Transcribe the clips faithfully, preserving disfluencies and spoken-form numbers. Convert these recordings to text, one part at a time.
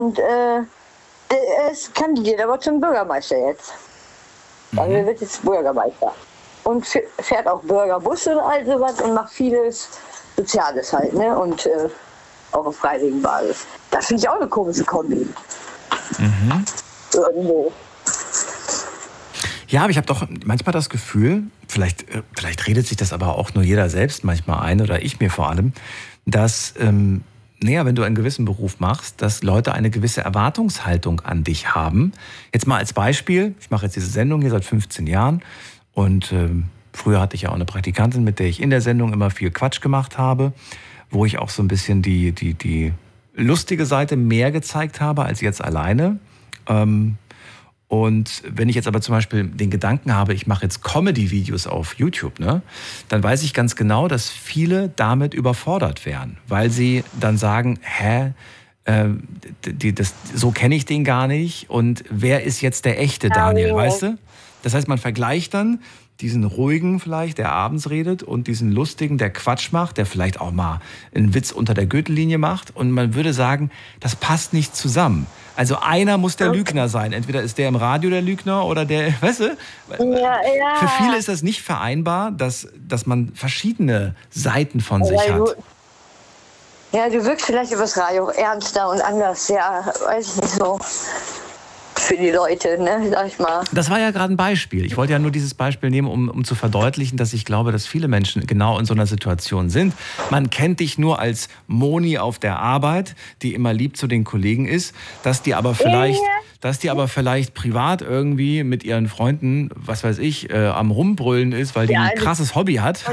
Und äh, es kandidiert aber zum Bürgermeister jetzt. Mhm. Also er wird jetzt Bürgermeister. Und fährt auch Bürgerbus und all sowas und macht vieles Soziales halt, ne? Und äh, auch auf freiwilligen Basis. Das finde ich auch eine komische Kombi. Mhm. Irgendwo. Ja, aber ich habe doch manchmal das Gefühl, vielleicht, vielleicht redet sich das aber auch nur jeder selbst manchmal ein, oder ich mir vor allem, dass, ähm, naja, wenn du einen gewissen Beruf machst, dass Leute eine gewisse Erwartungshaltung an dich haben. Jetzt mal als Beispiel, ich mache jetzt diese Sendung hier seit fünfzehn Jahren und ähm, früher hatte ich ja auch eine Praktikantin, mit der ich in der Sendung immer viel Quatsch gemacht habe, wo ich auch so ein bisschen die, die, die lustige Seite mehr gezeigt habe als jetzt alleine. Ähm, Und wenn ich jetzt aber zum Beispiel den Gedanken habe, ich mache jetzt Comedy-Videos auf YouTube, ne, dann weiß ich ganz genau, dass viele damit überfordert wären, weil sie dann sagen, hä, äh, die, das, so kenne ich den gar nicht und wer ist jetzt der echte Daniel, weißt du? Das heißt, man vergleicht dann diesen ruhigen vielleicht, der abends redet, und diesen lustigen, der Quatsch macht, der vielleicht auch mal einen Witz unter der Gürtellinie macht, und man würde sagen, das passt nicht zusammen. Also einer muss der Lügner sein. Entweder ist der im Radio der Lügner oder der, weißt du? Ja, ja. Für viele ist das nicht vereinbar, dass, dass man verschiedene Seiten von sich ja, hat. Du, ja, du wirkst vielleicht übers Radio ernster und anders, ja, weiß ich nicht so. Für die Leute, ne, sag ich mal. Das war ja gerade ein Beispiel. Ich wollte ja nur dieses Beispiel nehmen, um, um zu verdeutlichen, dass ich glaube, dass viele Menschen genau in so einer Situation sind. Man kennt dich nur als Moni auf der Arbeit, die immer lieb zu den Kollegen ist, dass die aber vielleicht, dass die aber vielleicht privat irgendwie mit ihren Freunden, was weiß ich, äh, am Rumbrüllen ist, weil die ja, ein krasses Hobby hat.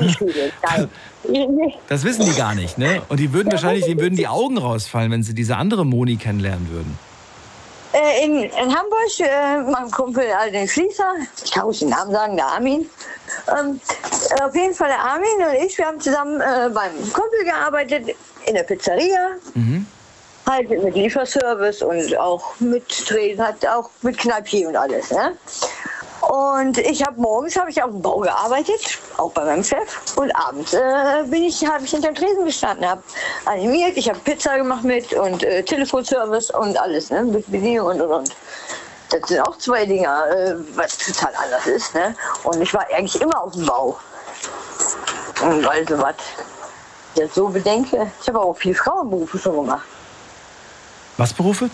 Das wissen die gar nicht, ne? Und die würden wahrscheinlich, denen würden die Augen rausfallen, wenn sie diese andere Moni kennenlernen würden. In, in Hamburg, äh, mein Kumpel, also den Fließer, ich kann ruhig den Namen sagen, der Armin. Ähm, auf jeden Fall der Armin und ich, wir haben zusammen äh, beim Kumpel gearbeitet, in der Pizzeria. Mhm. Halt mit Lieferservice und auch mit Tresen, hat auch mit Kneipier und alles. Ne? Und ich habe morgens habe ich auf dem Bau gearbeitet, auch bei meinem Chef. Und abends äh, bin ich, habe ich hinterm Tresen gestanden, habe animiert, ich habe Pizza gemacht mit und äh, Telefonservice und alles, ne, mit Bedienung und und und. Das sind auch zwei Dinger, äh, was total anders ist, ne. Und ich war eigentlich immer auf dem Bau. Und also was ich jetzt so bedenke, ich habe auch viel Frauenberufe schon gemacht. Was Berufe?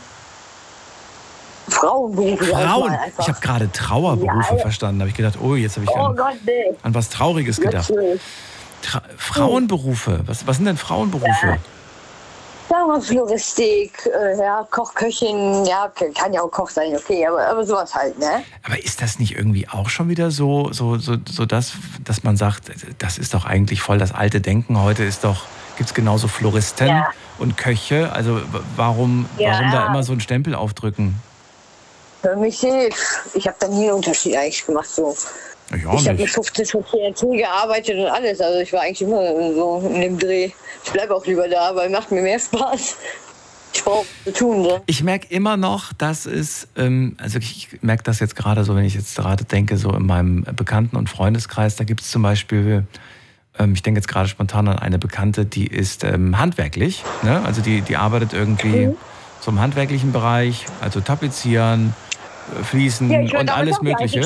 Frauenberufe. Frauen? Ich habe gerade Trauerberufe ja, verstanden. Da habe ich gedacht, oh, jetzt habe ich oh an, Gott, nee. an was Trauriges gedacht. Tra- Frauenberufe? Was, was sind denn Frauenberufe? Ja. Sagen wir Floristik, äh, ja, Koch, Köchin, ja, kann ja auch Koch sein, okay, aber, aber sowas halt, ne? Aber ist das nicht irgendwie auch schon wieder so, so, so, so das, dass man sagt, das ist doch eigentlich voll das alte Denken, heute ist doch, gibt es genauso Floristen ja. und Köche, also warum, ja. warum da immer so einen Stempel aufdrücken? Für mich nicht. Ich habe da nie einen Unterschied eigentlich gemacht, so. Ich, ich habe mit fünfzehn schon C N C gearbeitet und alles. Also ich war eigentlich immer so in dem Dreh. Ich bleibe auch lieber da, weil macht mir mehr Spaß. Ich brauche zu tun. Ne? Ich merke immer noch, dass es, ähm, also ich merke das jetzt gerade so, wenn ich jetzt gerade denke, so in meinem Bekannten- und Freundeskreis, da gibt es zum Beispiel, ähm, ich denke jetzt gerade spontan an eine Bekannte, die ist ähm, handwerklich. Ne? Also die, die arbeitet irgendwie mhm. so im handwerklichen Bereich, also tapezieren, Fließen ja, und alles Mögliche.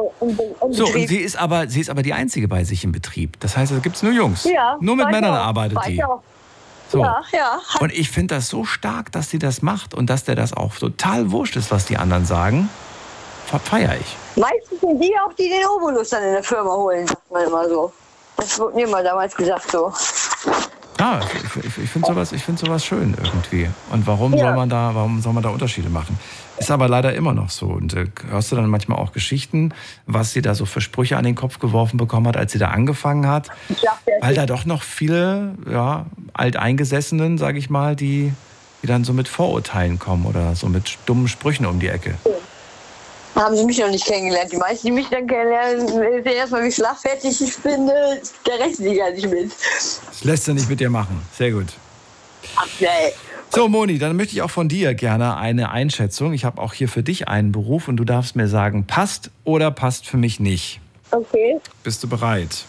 So, und sie ist aber, sie ist aber die Einzige bei sich im Betrieb. Das heißt, da gibt es nur Jungs. Ja, nur mit Männern auch. arbeitet die. So. Ja, ja. Und ich finde das so stark, dass sie das macht und dass der das auch total wurscht ist, was die anderen sagen. Feiere ich. Meistens sind die auch, die den Obolus dann in der Firma holen, sagt man immer so. Das wurde mir mal damals gesagt so. Ja, ich, ich, ich finde sowas, ich find sowas schön irgendwie. Und warum, ja. soll man da, warum soll man da Unterschiede machen? Ist aber leider immer noch so. Und äh, hörst du dann manchmal auch Geschichten, was sie da so für Sprüche an den Kopf geworfen bekommen hat, als sie da angefangen hat? Ja, weil da doch noch viele ja, Alteingesessenen, sage ich mal, die, die dann so mit Vorurteilen kommen oder so mit dummen Sprüchen um die Ecke. Haben sie mich noch nicht kennengelernt. Die meisten, die mich dann kennenlernen, sehen erstmal, wie schlagfertig ich bin. Der rechnet die gar nicht mit. Das lässt er nicht mit dir machen. Sehr gut. Ach, nee. So, Moni, dann möchte ich auch von dir gerne eine Einschätzung. Ich habe auch hier für dich einen Beruf und du darfst mir sagen, passt oder passt für mich nicht. Okay. Bist du bereit?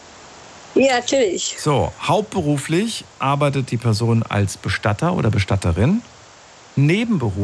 Ja, natürlich. So, hauptberuflich arbeitet die Person als Bestatter oder Bestatterin? Nebenberuf